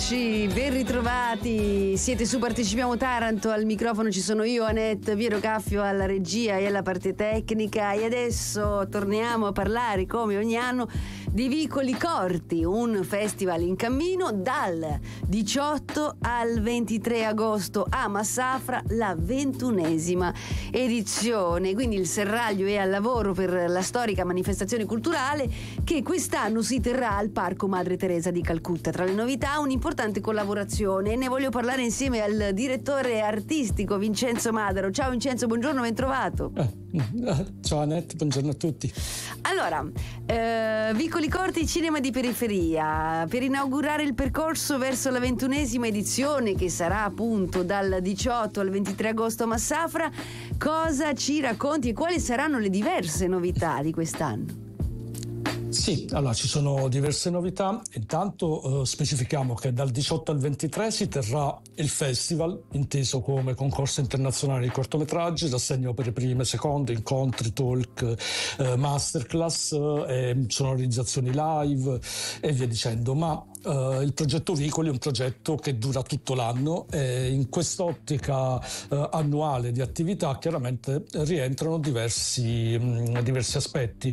Eccoci, ben ritrovati. Siete su Partecipiamo Taranto, al microfono ci sono io, Annette, Piero Caffio alla regia e alla parte tecnica, e adesso torniamo a parlare come ogni anno di Vicoli Corti, un festival in cammino dal 18 al 23 agosto a Massafra, la 21ª edizione. Quindi il serraglio è al lavoro per la storica manifestazione culturale che quest'anno si terrà al Parco Madre Teresa di Calcutta. Tra le novità un'importante collaborazione, e ne voglio parlare insieme al direttore artistico Vincenzo Madaro. Ciao Vincenzo, buongiorno, ben trovato. Ciao Annette, buongiorno a tutti. Allora, Vicoli Corti, cinema di periferia, per inaugurare il percorso verso la 21ª edizione, che sarà appunto dal 18 al 23 agosto a Massafra, cosa ci racconti e quali saranno le diverse novità di quest'anno? Sì, allora ci sono diverse novità. Intanto specifichiamo che dal 18 al 23 si terrà il festival, inteso come concorso internazionale di cortometraggi, rassegna opere prime, seconde, incontri, talk, masterclass, sonorizzazioni live e via dicendo. Ma il progetto Vicoli è un progetto che dura tutto l'anno e in quest'ottica annuale di attività chiaramente rientrano diversi aspetti.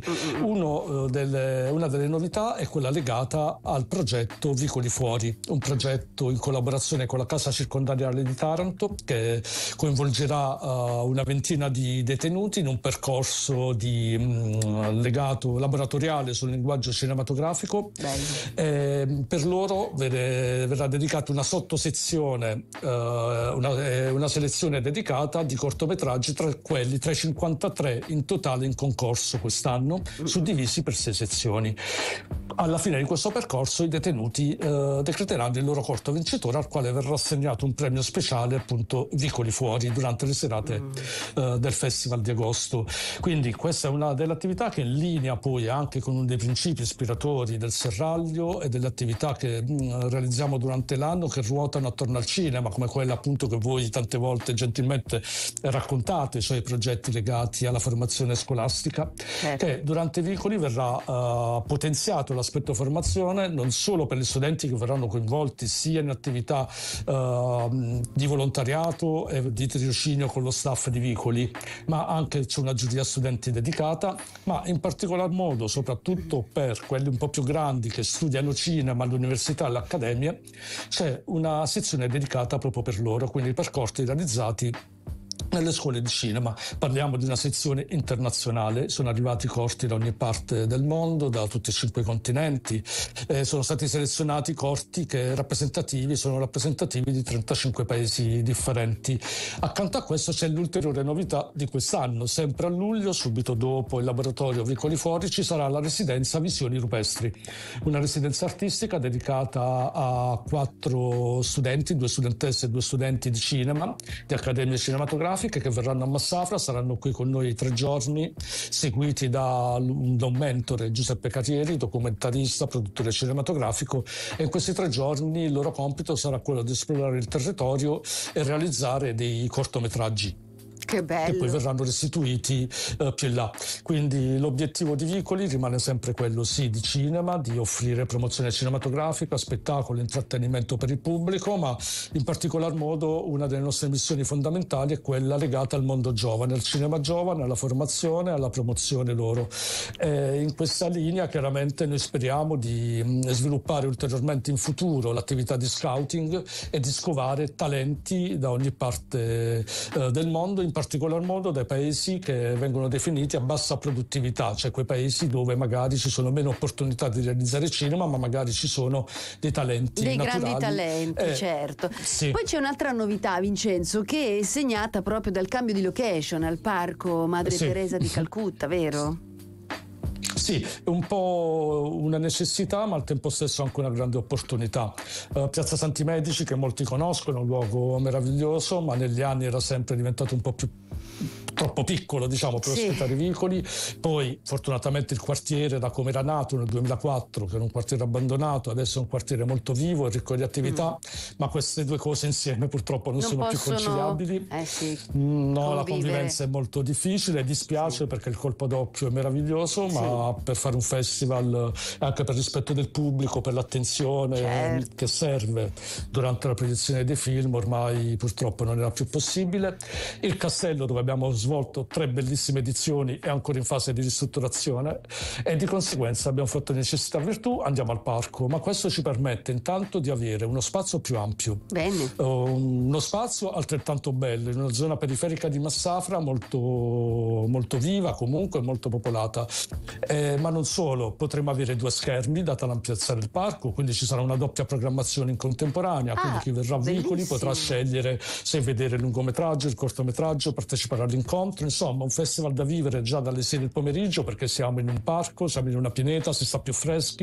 Una delle novità è quella legata al progetto Vicoli Fuori, un progetto in collaborazione con la Casa Circondariale di Taranto che coinvolgerà una ventina di detenuti in un percorso legato laboratoriale sul linguaggio cinematografico. Per loro verrà dedicata una sottosezione, una selezione dedicata di cortometraggi tra i 53 in totale in concorso quest'anno, suddivisi per 6 sezioni. Alla fine di questo percorso i detenuti decreteranno il loro corto vincitore, al quale verrà assegnato un premio speciale, appunto Vicoli Fuori, durante le serate del Festival di agosto. Quindi questa è una delle attività che in linea poi anche con uno dei principi ispiratori del serraglio e delle attività che realizziamo durante l'anno, che ruotano attorno al cinema, come quella appunto che voi tante volte gentilmente raccontate, cioè i progetti legati alla formazione scolastica, che durante i Vicoli verrà potenziato l'aspetto formazione non solo per gli studenti che verranno coinvolti sia in attività di volontariato e di tirocinio con lo staff di Vicoli, ma anche c'è una giuria studenti dedicata, ma in particolar modo soprattutto per quelli un po' più grandi che studiano cinema all'università e all'accademia c'è una sezione dedicata proprio per loro, quindi i percorsi realizzati nelle scuole di cinema. Parliamo di una sezione internazionale, sono arrivati corti da ogni parte del mondo, da tutti e 5 continenti, sono stati selezionati corti che sono rappresentativi di 35 paesi differenti. Accanto a questo c'è l'ulteriore novità di quest'anno, sempre a luglio, subito dopo il laboratorio Vicoli Fuori, ci sarà la residenza Visioni Rupestri, una residenza artistica dedicata a 4 studenti, 2 studentesse e 2 studenti di cinema, di accademie cinematografiche, che verranno a Massafra, saranno qui con noi 3 giorni, seguiti da un mentore, Giuseppe Catieri, documentarista, produttore cinematografico, e in questi 3 giorni il loro compito sarà quello di esplorare il territorio e realizzare dei cortometraggi. Che bello. Che poi verranno restituiti più in là. Quindi l'obiettivo di Vicoli rimane sempre quello, sì, di cinema, di offrire promozione cinematografica, spettacolo, intrattenimento per il pubblico, ma in particolar modo una delle nostre missioni fondamentali è quella legata al mondo giovane, al cinema giovane, alla formazione, alla promozione loro. In questa linea chiaramente noi speriamo di sviluppare ulteriormente in futuro l'attività di scouting e di scovare talenti da ogni parte del mondo, in particolar modo dai paesi che vengono definiti a bassa produttività, cioè quei paesi dove magari ci sono meno opportunità di realizzare cinema, ma magari ci sono dei talenti naturali. Grandi talenti, certo. Sì. Poi c'è un'altra novità, Vincenzo, che è segnata proprio dal cambio di location al Parco Madre Teresa di Calcutta, vero? Sì, è un po' una necessità, ma al tempo stesso anche una grande opportunità. Piazza Santi Medici, che molti conoscono, è un luogo meraviglioso, ma negli anni era sempre diventato un po' più troppo piccolo, diciamo, per ospitare i veicoli. Poi fortunatamente il quartiere, da come era nato nel 2004, che era un quartiere abbandonato, adesso è un quartiere molto vivo e ricco di attività, ma queste due cose insieme purtroppo non sono più conciliabili. No, la convivenza è molto difficile, dispiace perché il colpo d'occhio è meraviglioso, ma per fare un festival, anche per rispetto del pubblico, per l'attenzione che serve durante la proiezione dei film, ormai purtroppo non era più possibile. Il Castello, dove abbiamo svolto 3 bellissime edizioni, è ancora in fase di ristrutturazione e di conseguenza abbiamo fatto necessità virtù, andiamo al parco, ma questo ci permette intanto di avere uno spazio più ampio. Bene. Uno spazio altrettanto bello in una zona periferica di Massafra molto, molto viva, comunque molto popolata, ma non solo, potremo avere 2 schermi data l'ampiezza del parco, quindi ci sarà una doppia programmazione in contemporanea, quindi chi verrà a Vicoli potrà scegliere se vedere il lungometraggio, il cortometraggio, partecipare all'incontro, insomma un festival da vivere già dalle 6 del pomeriggio, perché siamo in un parco, siamo in una pineta, si sta più freschi